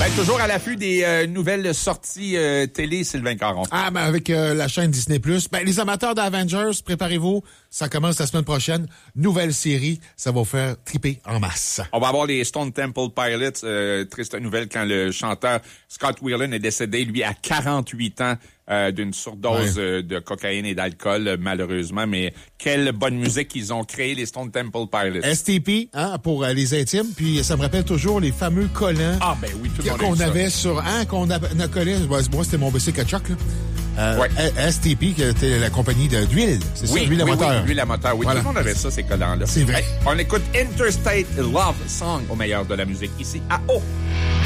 Toujours à l'affût des nouvelles sorties télé, Sylvain Caron. Ah, ben avec la chaîne Disney+. Ben, les amateurs d'Avengers, préparez-vous. Ça commence la semaine prochaine. Nouvelle série. Ça va vous faire triper en masse. On va avoir les Stone Temple Pilots. Triste nouvelle quand le chanteur Scott Weiland est décédé, lui, à 48 ans. D'une surdose de cocaïne et d'alcool, malheureusement. Mais quelle bonne musique ils ont créé, les Stone Temple Pilots. STP, hein, pour les intimes. Puis ça me rappelle toujours les fameux collants. Ah, ben oui, tout le monde qu'on avait sur... Hein, qu'on a collé. Moi, c'était mon bicycle à choc, là. STP, qui était la compagnie d'huile. C'est ça, l'huile à moteur. Oui, l'huile à moteur. Oui, voilà. Tout le monde avait ça, ces collants-là. C'est vrai. On écoute Interstate Love Song au meilleur de la musique, ici à O.